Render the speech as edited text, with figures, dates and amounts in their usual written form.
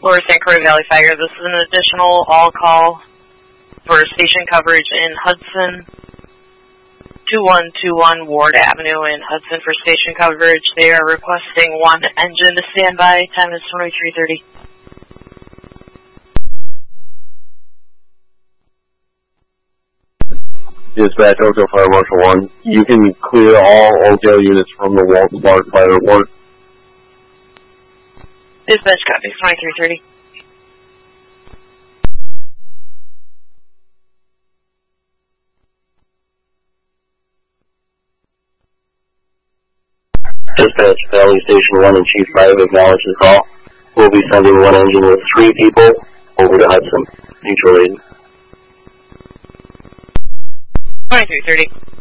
Lower St. Croix Valley Fire, this is an additional all-call for station coverage in Hudson, 2121 Ward Avenue in Hudson for station coverage. They are requesting one engine to stand by. Time is 23:30. Dispatch, Oakdale Fire Marshal 1. You can clear all Oakdale units from the Walton Park Fire Report. Dispatch copy, 23:30. Dispatch, Valley Station 1 and Chief 5 acknowledge the call. We'll be sending one engine with 3 people over to Hudson. Mutual aid. 23:30.